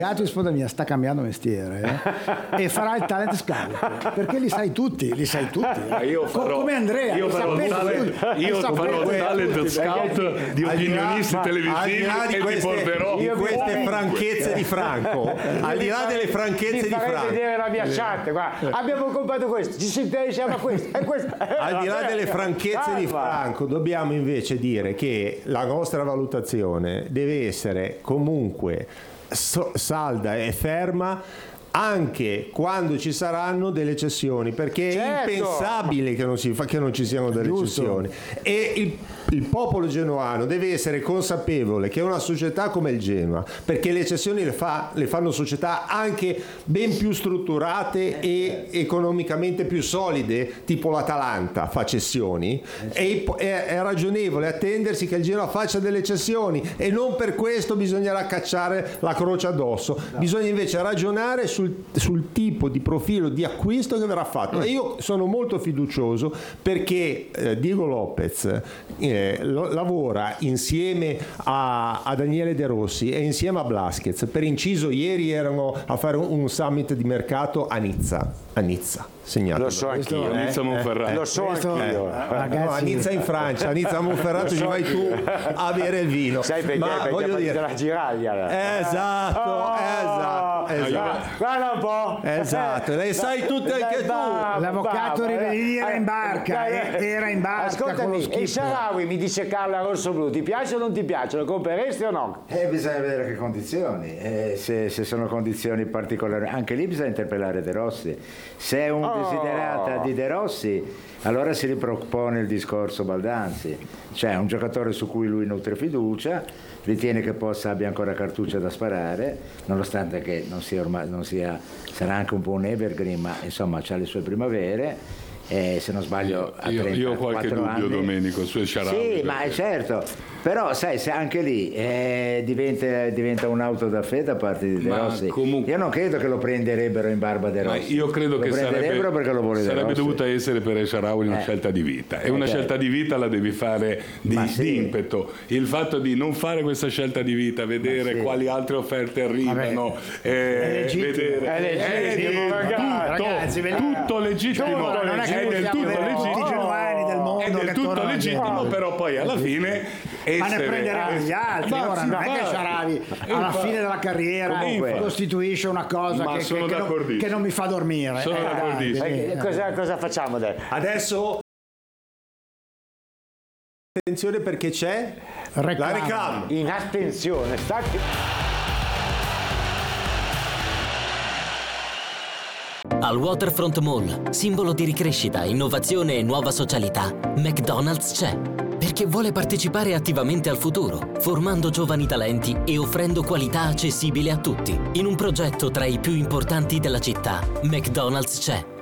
Risposta mia, sta cambiando mestiere e farà il talent scout perché li sai tutti. Io farò, come Andrea, io farò il talent scout di opinionisti televisivi e ti porterò di queste franchezze di Franco, al di là delle franchezze di Franco, vedere la mia chat, guarda, abbiamo comprato questo, ci si interessa a questo e questo. Al di là delle franchezze di Franco, dobbiamo invece dire che la nostra valutazione deve essere comunque salda e ferma anche quando ci saranno delle cessioni, perché è impensabile che non ci siano delle cessioni, e il popolo genoano deve essere consapevole che una società come il Genoa, perché le cessioni le fanno società anche ben più strutturate e economicamente più solide, tipo l'Atalanta fa cessioni, e è ragionevole attendersi che il Genoa faccia delle cessioni, e non per questo bisognerà cacciare la croce addosso. Bisogna invece ragionare sul tipo di profilo di acquisto che verrà fatto, e io sono molto fiducioso perché Diego Lopez lavora insieme a Daniele De Rossi e insieme a Blasquez. Per inciso, ieri erano a fare un summit di mercato a Nizza. Segnate. Lo so anch'io. Nizza Monferrato. Lo so anch'io. Ragazzi, a Nizza in Francia, a Nizza Monferrato ci vai tu a bere il vino. Sai perché? Ma Perché voglio dire, la giraglia. Esatto. Guarda un po'. Esatto, le sai tutte anche tu. l'avvocato Rivellini era in barca, Ascoltami, con lo e skipper. Sharawi, mi dice Carla Rossoblu, ti piace o non ti piace? Lo compreresti o no? Bisogna vedere che condizioni, se sono condizioni particolari. Anche lì bisogna interpellare De Rossi. Se è un desiderata di De Rossi, allora si ripropone il discorso Baldanzi, cioè un giocatore su cui lui nutre fiducia, ritiene che abbia ancora cartuccia da sparare, nonostante che non sia, sarà anche un po' un evergreen, ma insomma c'ha le sue primavere. Se non sbaglio a 34 io ho qualche dubbio anni. Domenico sul Sharawi. Sì, ma è certo, però sai, se anche lì diventa un'auto da fede da parte di De Rossi, io non credo che lo prenderebbero in barba De Rossi. Ma io credo che sarebbe dovuta essere per El Sharawi una scelta di vita, e una scelta di vita la devi fare di impeto. Il fatto di non fare questa scelta di vita, vedere quali altre offerte arrivano, vedere Ragazzi, tutto legittimo, non è che è del tutto tutti i genuani del mondo, è del tutto legittimo, però poi alla fine ma ne prenderanno gli altri. Ora non è che Sharawi alla fine della carriera costituisce una cosa che non mi fa dormire. Sono d'accordissimo. Cosa facciamo Adesso attenzione, perché c'è la reclama in astensione. Al Waterfront Mall, simbolo di ricrescita, innovazione e nuova socialità, McDonald's c'è. Perché vuole partecipare attivamente al futuro, formando giovani talenti e offrendo qualità accessibile a tutti. In un progetto tra i più importanti della città, McDonald's c'è.